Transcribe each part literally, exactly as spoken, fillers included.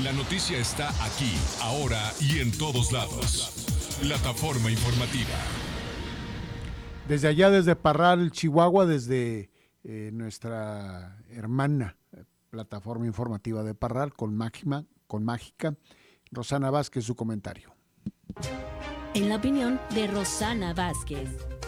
La noticia está aquí, ahora y en todos lados. Plataforma informativa. Desde allá, desde Parral, Chihuahua, desde eh, nuestra hermana eh, plataforma informativa de Parral, con Mágica, con Mágica, Rosana Vázquez, su comentario. En la opinión de Rosana Vázquez.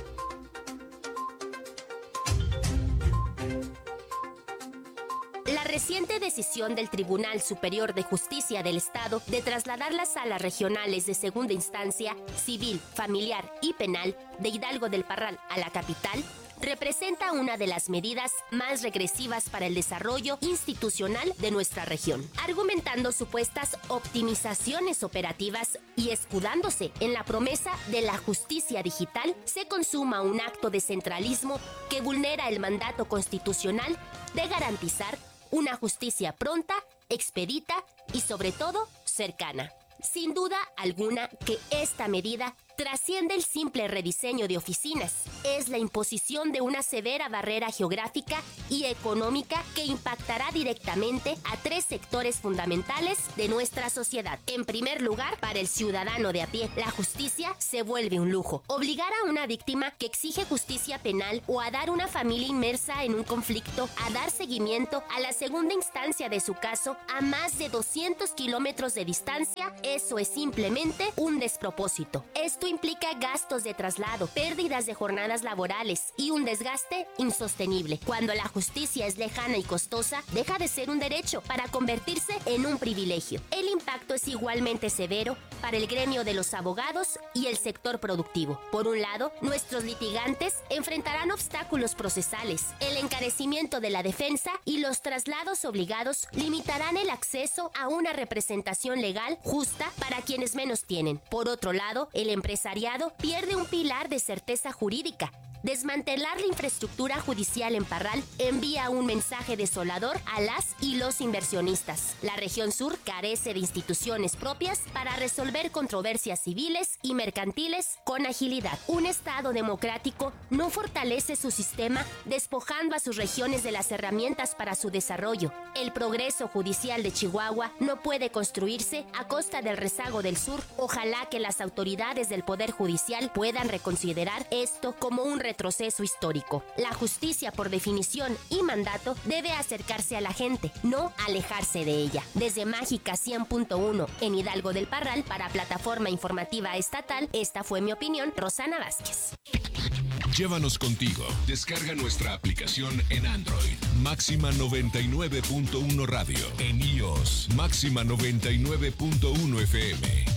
La reciente decisión del Tribunal Superior de Justicia del Estado de trasladar las salas regionales de segunda instancia, civil, familiar y penal de Hidalgo del Parral a la capital representa una de las medidas más regresivas para el desarrollo institucional de nuestra región, argumentando supuestas optimizaciones operativas y escudándose en la promesa de la justicia digital. Se consuma un acto de centralismo que vulnera el mandato constitucional de garantizar una justicia pronta, expedita y sobre todo cercana. Sin duda alguna que esta medida trasciende el simple rediseño de oficinas. Es la imposición de una severa barrera geográfica y económica que impactará directamente a tres sectores fundamentales de nuestra sociedad. En primer lugar, para el ciudadano de a pie, la justicia se vuelve un lujo. Obligar a una víctima que exige justicia penal o a dar una familia inmersa en un conflicto a dar seguimiento a la segunda instancia de su caso a más de doscientos kilómetros de distancia, eso es simplemente un despropósito. Esto implica gastos de traslado, pérdidas de jornadas laborales y un desgaste insostenible. Cuando la justicia es lejana y costosa, deja de ser un derecho para convertirse en un privilegio. El impacto es igualmente severo para el gremio de los abogados y el sector productivo. Por un lado, nuestros litigantes enfrentarán obstáculos procesales, el encarecimiento de la defensa y los traslados obligados limitarán el acceso a una representación legal justa para quienes menos tienen. Por otro lado, el empresariado pierde un pilar de certeza jurídica. Desmantelar la infraestructura judicial en Parral envía un mensaje desolador a las y los inversionistas. La región sur carece de instituciones propias para resolver controversias civiles y mercantiles con agilidad. Un Estado democrático no fortalece su sistema despojando a sus regiones de las herramientas para su desarrollo. El progreso judicial de Chihuahua no puede construirse a costa del rezago del sur. Ojalá que las autoridades del Poder Judicial puedan reconsiderar esto como un retroceso retroceso histórico. La justicia, por definición y mandato, debe acercarse a la gente, no alejarse de ella. Desde Mágica cien punto uno en Hidalgo del Parral, para Plataforma Informativa Estatal, esta fue mi opinión, Rosana Vázquez. Llévanos contigo. Descarga nuestra aplicación en Android. Máxima noventa y nueve punto uno Radio. En iOS, Máxima noventa y nueve punto uno F M.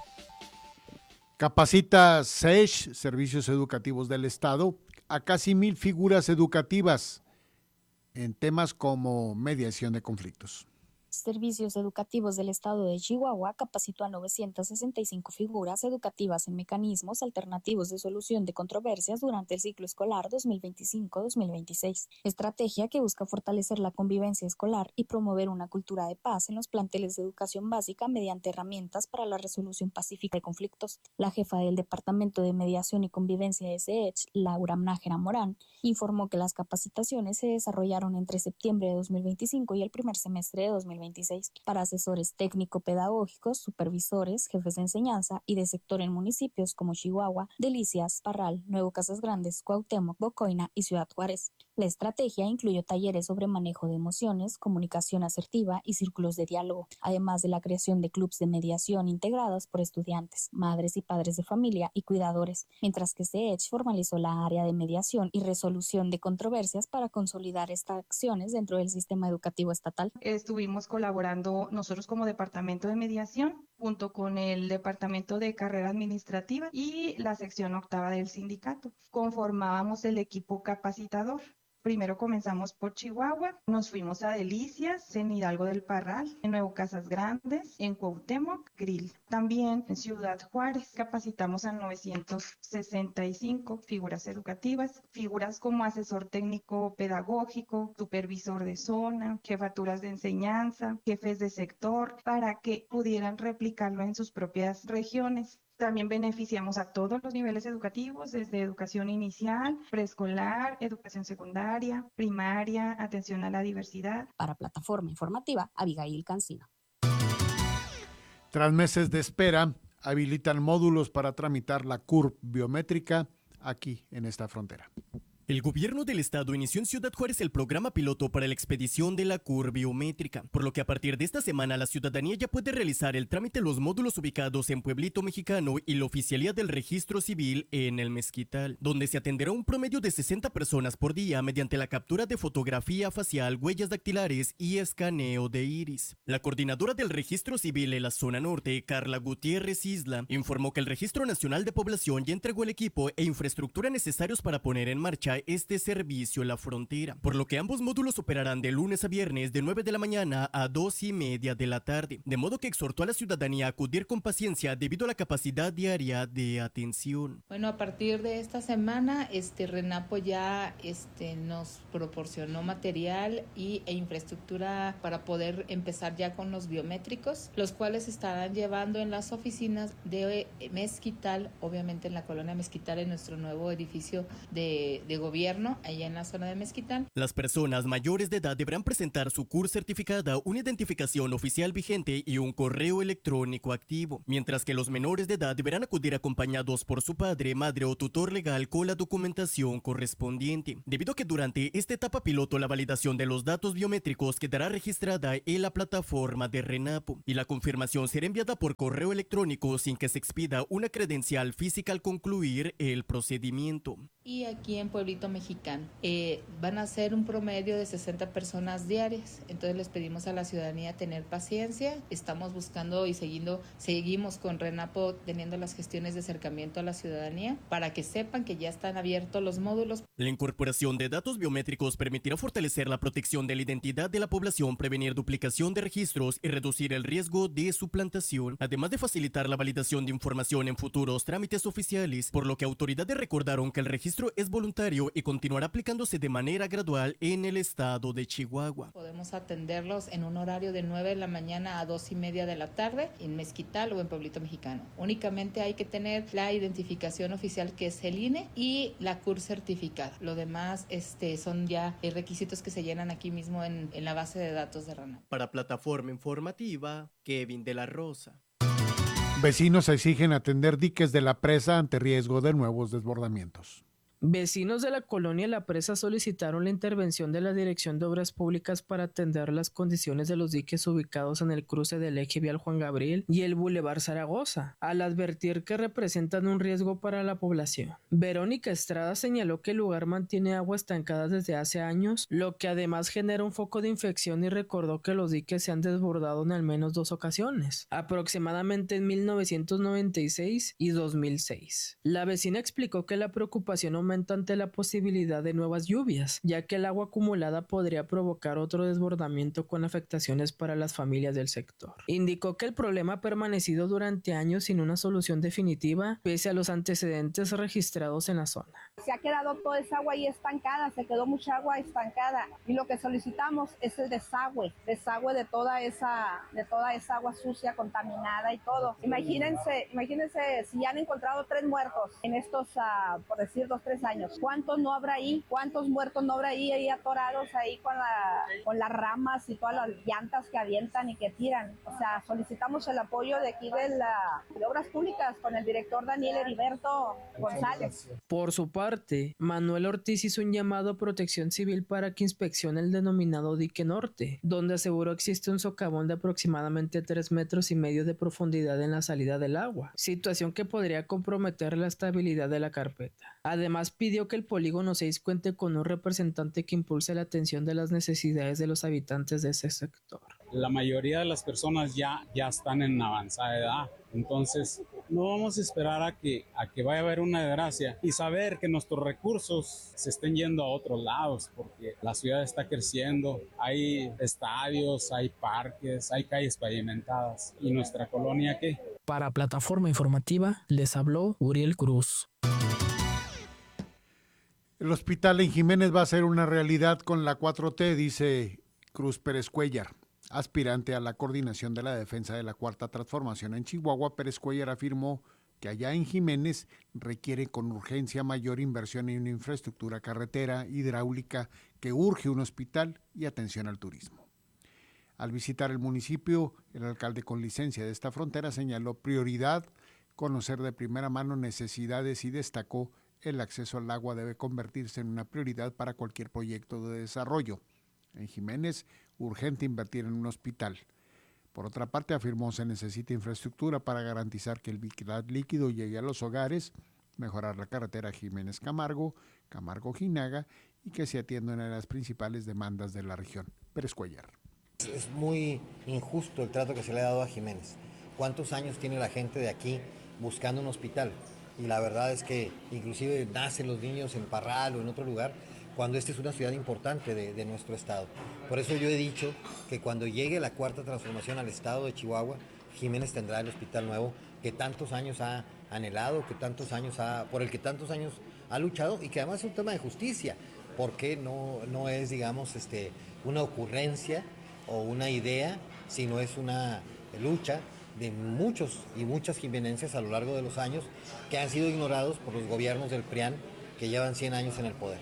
Capacita S E S H, Servicios Educativos del Estado, a casi mil figuras educativas en temas como mediación de conflictos. Servicios Educativos del Estado de Chihuahua capacitó a novecientas sesenta y cinco figuras educativas en mecanismos alternativos de solución de controversias durante el ciclo escolar dos mil veinticinco dos mil veintiséis, estrategia que busca fortalecer la convivencia escolar y promover una cultura de paz en los planteles de educación básica mediante herramientas para la resolución pacífica de conflictos. La jefa del Departamento de Mediación y Convivencia de S E S H, Laura Nájera Morán, informó que las capacitaciones se desarrollaron entre septiembre de dos mil veinticinco y el primer semestre de dos mil veintiséis para asesores técnico-pedagógicos, supervisores, jefes de enseñanza y de sector en municipios como Chihuahua, Delicias, Parral, Nuevo Casas Grandes, Cuauhtémoc, Bocoina y Ciudad Juárez. La estrategia incluyó talleres sobre manejo de emociones, comunicación asertiva y círculos de diálogo, además de la creación de clubs de mediación integrados por estudiantes, madres y padres de familia y cuidadores, mientras que S E H formalizó la área de mediación y resolución de controversias para consolidar estas acciones dentro del sistema educativo estatal. Estuvimos colaborando nosotros como Departamento de Mediación junto con el Departamento de Carrera Administrativa y la sección octava del sindicato. Conformábamos el equipo capacitador. Primero comenzamos por Chihuahua, nos fuimos a Delicias, en Hidalgo del Parral, en Nuevo Casas Grandes, en Cuauhtémoc, Grill. También en Ciudad Juárez capacitamos a novecientas sesenta y cinco figuras educativas, figuras como asesor técnico pedagógico, supervisor de zona, jefaturas de enseñanza, jefes de sector, para que pudieran replicarlo en sus propias regiones. También beneficiamos a todos los niveles educativos, desde educación inicial, preescolar, educación secundaria, primaria, atención a la diversidad. Para Plataforma Informativa, Abigail Cancino. Tras meses de espera, habilitan módulos para tramitar la C U R P biométrica aquí en esta frontera. El gobierno del estado inició en Ciudad Juárez el programa piloto para la expedición de la C U R biométrica, por lo que a partir de esta semana la ciudadanía ya puede realizar el trámite en los módulos ubicados en Pueblito Mexicano y la Oficialía del Registro Civil en el Mezquital, donde se atenderá un promedio de sesenta personas por día mediante la captura de fotografía facial, huellas dactilares y escaneo de iris. La coordinadora del Registro Civil en la zona norte, Carla Gutiérrez Isla, informó que el Registro Nacional de Población ya entregó el equipo e infraestructura necesarios para poner en marcha este servicio en la frontera, por lo que ambos módulos operarán de lunes a viernes de nueve de la mañana a dos y media de la tarde, de modo que exhortó a la ciudadanía a acudir con paciencia debido a la capacidad diaria de atención. Bueno, a partir de esta semana, este RENAPO ya este, nos proporcionó material y, e infraestructura para poder empezar ya con los biométricos, los cuales estarán llevando en las oficinas de Mezquital, obviamente en la colonia Mezquital, en nuestro nuevo edificio de, de gobierno, allá en la zona de Mezquital. Las personas mayores de edad deberán presentar su C U R certificada, una identificación oficial vigente y un correo electrónico activo, mientras que los menores de edad deberán acudir acompañados por su padre, madre o tutor legal con la documentación correspondiente, debido a que durante esta etapa piloto la validación de los datos biométricos quedará registrada en la plataforma de RENAPO y la confirmación será enviada por correo electrónico sin que se expida una credencial física al concluir el procedimiento. Y aquí en Pueblito Mexicano eh, van a ser un promedio de sesenta personas diarias, entonces les pedimos a la ciudadanía tener paciencia. Estamos buscando y siguiendo, seguimos con RENAPO teniendo las gestiones de acercamiento a la ciudadanía para que sepan que ya están abiertos los módulos. La incorporación de datos biométricos permitirá fortalecer la protección de la identidad de la población, prevenir duplicación de registros y reducir el riesgo de suplantación, además de facilitar la validación de información en futuros trámites oficiales, por lo que autoridades recordaron que el registro es voluntario y continuará aplicándose de manera gradual en el estado de Chihuahua. Podemos atenderlos en un horario de nueve de la mañana a dos y media de la tarde en Mezquital o en Pueblito Mexicano. Únicamente hay que tener la identificación oficial, que es el I N E, y la C U R certificada. Lo demás este, son ya requisitos que se llenan aquí mismo en, en la base de datos de RENAPO. Para Plataforma Informativa, Kevin de la Rosa. Vecinos exigen atender diques de la presa ante riesgo de nuevos desbordamientos. Vecinos de la colonia La Presa solicitaron la intervención de la Dirección de Obras Públicas para atender las condiciones de los diques ubicados en el cruce del eje vial Juan Gabriel y el Boulevard Zaragoza, al advertir que representan un riesgo para la población. Verónica Estrada señaló que el lugar mantiene agua estancada desde hace años, lo que además genera un foco de infección, y recordó que los diques se han desbordado en al menos dos ocasiones, aproximadamente en mil novecientos noventa y seis y dos mil seis. La vecina explicó que la preocupación aumenta ante la posibilidad de nuevas lluvias, ya que el agua acumulada podría provocar otro desbordamiento con afectaciones para las familias del sector. Indicó que el problema ha permanecido durante años sin una solución definitiva, pese a los antecedentes registrados en la zona. Se ha quedado toda esa agua ahí estancada, se quedó mucha agua estancada, y lo que solicitamos es el desagüe, desagüe de toda esa, de toda esa agua sucia, contaminada y todo. Imagínense, imagínense si han encontrado tres muertos en estos, uh, por decir, dos, tres años. ¿Cuántos no habrá ahí? ¿Cuántos muertos no habrá ahí, ahí atorados ahí con, la, con las ramas y todas las llantas que avientan y que tiran? O sea, solicitamos el apoyo de aquí de, la, de Obras Públicas con el director Daniel Heriberto González. Por su parte, Manuel Ortiz hizo un llamado a Protección Civil para que inspeccione el denominado dique norte, donde aseguró existe un socavón de aproximadamente tres metros y medio de profundidad en la salida del agua, situación que podría comprometer la estabilidad de la carpeta. Además, pidió que el polígono seis cuente con un representante que impulse la atención de las necesidades de los habitantes de ese sector. La mayoría de las personas ya, ya están en avanzada edad, entonces no vamos a esperar a que, a que vaya a haber una desgracia y saber que nuestros recursos se estén yendo a otros lados, porque la ciudad está creciendo, hay estadios, hay parques, hay calles pavimentadas. ¿Y nuestra colonia qué? Para Plataforma Informativa les habló Uriel Cruz. El hospital en Jiménez va a ser una realidad con la cuatro T, dice Cruz Pérez Cuellar, aspirante a la coordinación de la defensa de la Cuarta Transformación en Chihuahua. Pérez Cuellar afirmó que allá en Jiménez requiere con urgencia mayor inversión en una infraestructura carretera, hidráulica, que urge un hospital y atención al turismo. Al visitar el municipio, el alcalde con licencia de esta frontera señaló prioridad conocer de primera mano necesidades y destacó el acceso al agua debe convertirse en una prioridad para cualquier proyecto de desarrollo. En Jiménez, urgente invertir en un hospital. Por otra parte, afirmó se necesita infraestructura para garantizar que el vital líquido llegue a los hogares, mejorar la carretera Jiménez-Camargo, Camargo-Jinaga y que se atiendan a las principales demandas de la región. Pérez Cuellar. Es muy injusto el trato que se le ha dado a Jiménez. ¿Cuántos años tiene la gente de aquí buscando un hospital? Y la verdad es que inclusive nacen los niños en Parral o en otro lugar, cuando esta es una ciudad importante de, de nuestro estado. Por eso yo he dicho que cuando llegue la cuarta transformación al estado de Chihuahua, Jiménez tendrá el hospital nuevo que tantos años ha anhelado, que tantos años ha, por el que tantos años ha luchado y que además es un tema de justicia, porque no, no es, digamos, este, una ocurrencia o una idea, sino es una lucha de muchos y muchas jimenenses a lo largo de los años que han sido ignorados por los gobiernos del P R I A N que llevan cien años en el poder.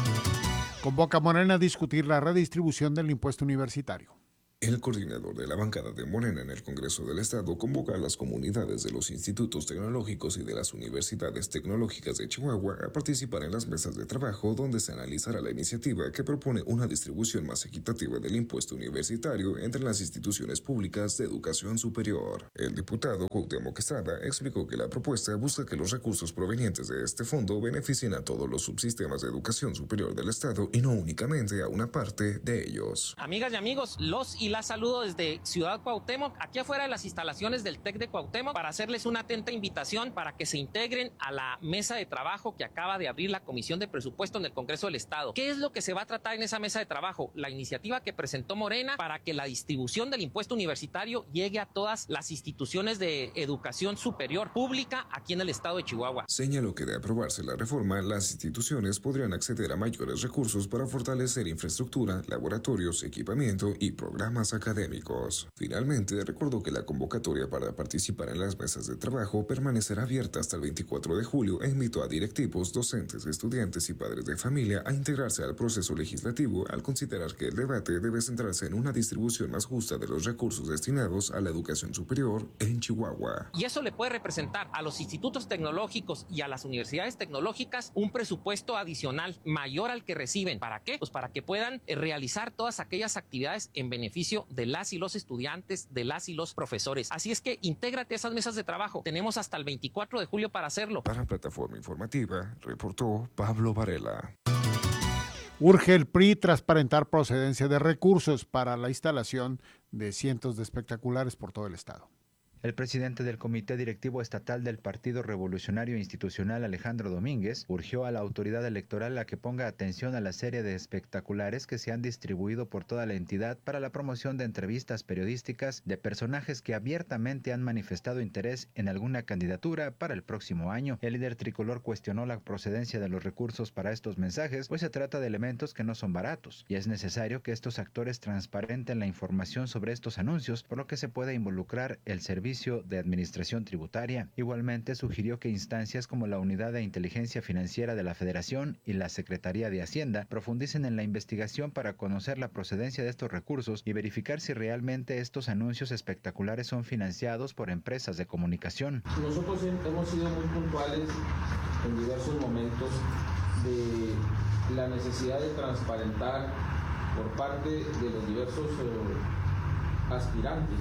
Convoca a Morena a discutir la redistribución del impuesto universitario. El coordinador de la bancada de Morena en el Congreso del Estado convoca a las comunidades de los institutos tecnológicos y de las universidades tecnológicas de Chihuahua a participar en las mesas de trabajo donde se analizará la iniciativa que propone una distribución más equitativa del impuesto universitario entre las instituciones públicas de educación superior. El diputado Cuauhtémoc Estrada explicó que la propuesta busca que los recursos provenientes de este fondo beneficien a todos los subsistemas de educación superior del Estado y no únicamente a una parte de ellos. Amigas y amigos, los y la saludo desde Ciudad Cuauhtémoc, aquí afuera de las instalaciones del TEC de Cuauhtémoc, para hacerles una atenta invitación para que se integren a la mesa de trabajo que acaba de abrir la Comisión de Presupuesto en el Congreso del Estado. ¿Qué es lo que se va a tratar en esa mesa de trabajo? La iniciativa que presentó Morena para que la distribución del impuesto universitario llegue a todas las instituciones de educación superior pública aquí en el Estado de Chihuahua. Señaló que de aprobarse la reforma, las instituciones podrían acceder a mayores recursos para fortalecer infraestructura, laboratorios, equipamiento y programas académicos. Finalmente, recordó que la convocatoria para participar en las mesas de trabajo permanecerá abierta hasta el veinticuatro de julio e invitó a directivos, docentes, estudiantes y padres de familia a integrarse al proceso legislativo al considerar que el debate debe centrarse en una distribución más justa de los recursos destinados a la educación superior en Chihuahua. Y eso le puede representar a los institutos tecnológicos y a las universidades tecnológicas un presupuesto adicional mayor al que reciben. ¿Para qué? Pues para que puedan realizar todas aquellas actividades en beneficio de las y los estudiantes, de las y los profesores. Así es que intégrate a esas mesas de trabajo. Tenemos hasta el veinticuatro de julio para hacerlo. Para Plataforma Informativa, reportó Pablo Varela. Urge el P R I transparentar procedencia de recursos para la instalación de cientos de espectaculares por todo el estado. El presidente del Comité Directivo Estatal del Partido Revolucionario Institucional, Alejandro Domínguez, urgió a la autoridad electoral a que ponga atención a la serie de espectaculares que se han distribuido por toda la entidad para la promoción de entrevistas periodísticas de personajes que abiertamente han manifestado interés en alguna candidatura para el próximo año. El líder tricolor cuestionó la procedencia de los recursos para estos mensajes, pues se trata de elementos que no son baratos, y es necesario que estos actores transparenten la información sobre estos anuncios, por lo que se pueda involucrar el servicio de Administración Tributaria. Igualmente sugirió que instancias como la Unidad de Inteligencia Financiera de la Federación y la Secretaría de Hacienda profundicen en la investigación para conocer la procedencia de estos recursos y verificar si realmente estos anuncios espectaculares son financiados por empresas de comunicación. Nosotros hemos sido muy puntuales en diversos momentos de la necesidad de transparentar por parte de los diversos eh, aspirantes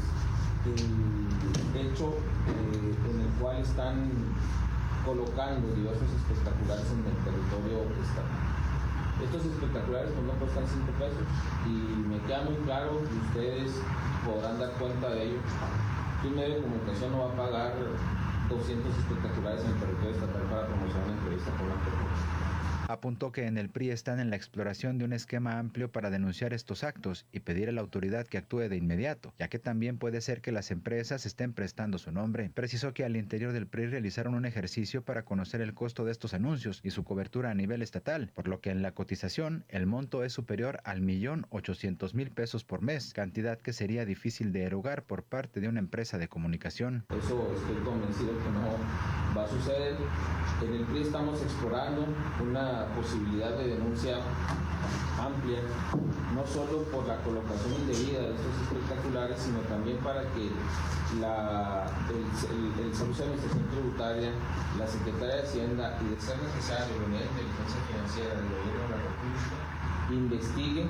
el hecho eh, en el cual están colocando diversos espectaculares en el territorio estatal. Estos espectaculares pues, no cuestan cinco pesos y me queda muy claro que ustedes podrán dar cuenta de ello. Que un medio de comunicación no va a pagar doscientos espectaculares en el territorio estatal para promocionar una entrevista con la persona. Apuntó que en el P R I están en la exploración de un esquema amplio para denunciar estos actos y pedir a la autoridad que actúe de inmediato, ya que también puede ser que las empresas estén prestando su nombre. Precisó que al interior del P R I realizaron un ejercicio para conocer el costo de estos anuncios y su cobertura a nivel estatal, por lo que en la cotización el monto es superior al millón ochocientos mil pesos por mes, cantidad que sería difícil de erogar por parte de una empresa de comunicación. Eso estoy convencido que no va a suceder. En el P R I estamos explorando una una posibilidad de denuncia amplia, no solo por la colocación indebida de estos espectaculares, sino también para que la, el, el, el Servicio de Administración Tributaria, la Secretaría de Hacienda y, de ser necesario, la Unidad de Inteligencia Financiera del Gobierno de la República investiguen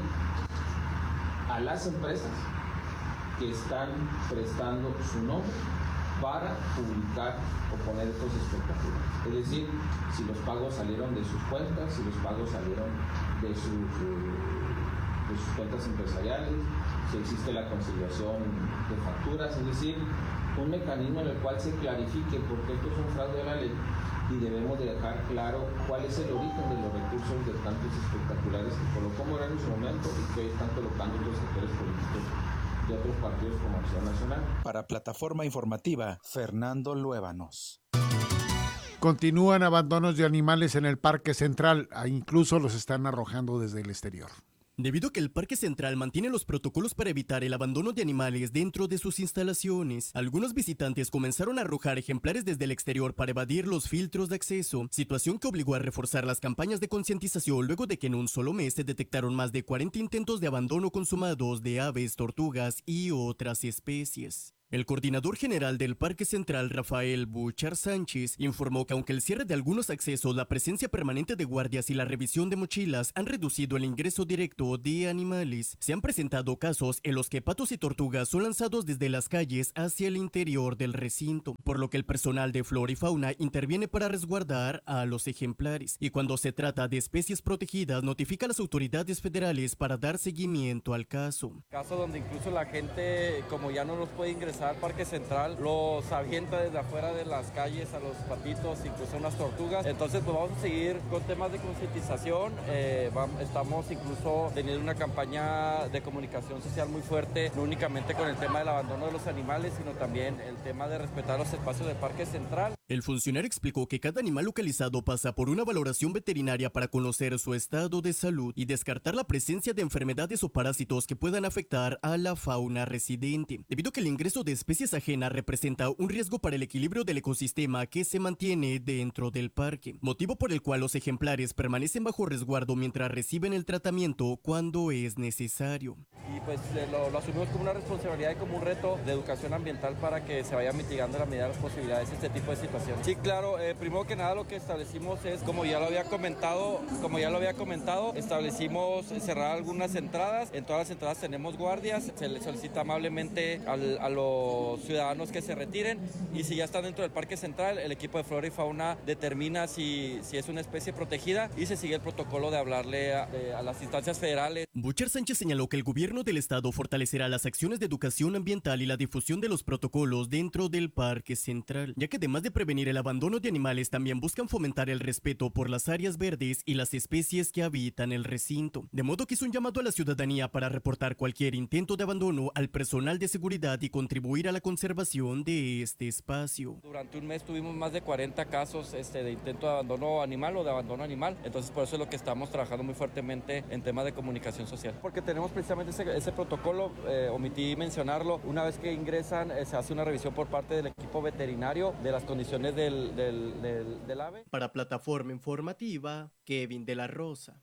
a las empresas que están prestando su nombre para publicar o poner estos espectaculares. Es decir, si los pagos salieron de sus cuentas, si los pagos salieron de sus, de sus cuentas empresariales, si existe la conciliación de facturas, es decir, un mecanismo en el cual se clarifique por qué esto es un fraude a la ley y debemos de dejar claro cuál es el origen de los recursos de tantos espectaculares que colocó Moreno en su momento y que hoy están colocando los sectores políticos de otros partidos como Acción Nacional. Para Plataforma Informativa, Fernando Luébanos. Continúan abandonos de animales en el Parque Central, incluso los están arrojando desde el exterior. Debido a que el Parque Central mantiene los protocolos para evitar el abandono de animales dentro de sus instalaciones, algunos visitantes comenzaron a arrojar ejemplares desde el exterior para evadir los filtros de acceso, situación que obligó a reforzar las campañas de concientización luego de que en un solo mes se detectaron más de cuarenta intentos de abandono consumados de aves, tortugas y otras especies. El coordinador general del Parque Central, Rafael Buchar Sánchez, informó que aunque el cierre de algunos accesos, la presencia permanente de guardias y la revisión de mochilas han reducido el ingreso directo de animales, se han presentado casos en los que patos y tortugas son lanzados desde las calles hacia el interior del recinto, por lo que el personal de Flora y Fauna interviene para resguardar a los ejemplares, y cuando se trata de especies protegidas, notifica a las autoridades federales para dar seguimiento al caso. Caso donde incluso la gente, como ya no los puede ingresar al Parque Central, los avienta desde afuera de las calles a los patitos, incluso unas tortugas. Entonces pues vamos a seguir con temas de concientización. Eh, vamos, estamos incluso teniendo una campaña de comunicación social muy fuerte, no únicamente con el tema del abandono de los animales, sino también el tema de respetar los espacios del Parque Central. El funcionario explicó que cada animal localizado pasa por una valoración veterinaria para conocer su estado de salud y descartar la presencia de enfermedades o parásitos que puedan afectar a la fauna residente, debido a que el ingreso de especies ajenas representa un riesgo para el equilibrio del ecosistema que se mantiene dentro del parque, motivo por el cual los ejemplares permanecen bajo resguardo mientras reciben el tratamiento cuando es necesario. Y pues lo, lo asumimos como una responsabilidad y como un reto de educación ambiental para que se vaya mitigando la medida de las posibilidades este tipo de situaciones. Sí, claro, eh, primero que nada lo que establecimos es, como ya lo había comentado, como ya lo había comentado, establecimos cerrar algunas entradas. En todas las entradas tenemos guardias, se les solicita amablemente al, a los ciudadanos que se retiren, y si ya están dentro del Parque Central, el equipo de Flora y Fauna determina si, si es una especie protegida y se sigue el protocolo de hablarle a, de, a las instancias federales. Buchar Sánchez señaló que el gobierno del estado fortalecerá las acciones de educación ambiental y la difusión de los protocolos dentro del Parque Central, ya que además de prevenir el abandono de animales, también buscan fomentar el respeto por las áreas verdes y las especies que habitan el recinto. De modo que hizo un llamado a la ciudadanía para reportar cualquier intento de abandono al personal de seguridad y contribuir a la conservación de este espacio. Durante un mes tuvimos más de cuarenta casos este, de intento de abandono animal o de abandono animal, entonces por eso es lo que estamos trabajando muy fuertemente en temas de comunicación social. Porque tenemos precisamente ese, ese protocolo, eh, omití mencionarlo, una vez que ingresan eh, se hace una revisión por parte del equipo veterinario de las condiciones del, del, del, del ave. Para Plataforma Informativa, Kevin de la Rosa.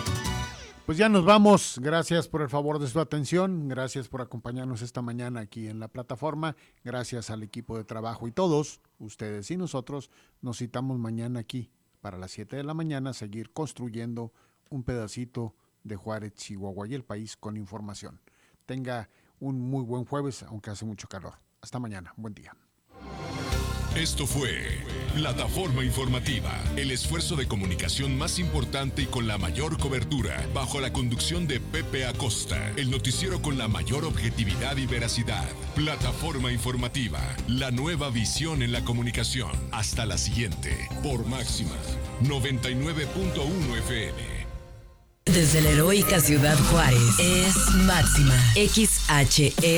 Pues ya nos vamos. Gracias por el favor de su atención. Gracias por acompañarnos esta mañana aquí en la plataforma. Gracias al equipo de trabajo y todos, ustedes y nosotros, nos citamos mañana aquí para las siete de la mañana, seguir construyendo un pedacito de Juárez, Chihuahua y el país con información. Tenga un muy buen jueves, aunque hace mucho calor. Hasta mañana. Buen día. Esto fue Plataforma Informativa, el esfuerzo de comunicación más importante y con la mayor cobertura, bajo la conducción de Pepe Acosta, el noticiero con la mayor objetividad y veracidad. Plataforma Informativa, la nueva visión en la comunicación. Hasta la siguiente, por Máxima noventa y nueve punto uno F M. Desde la heroica ciudad Juárez, es Máxima X H E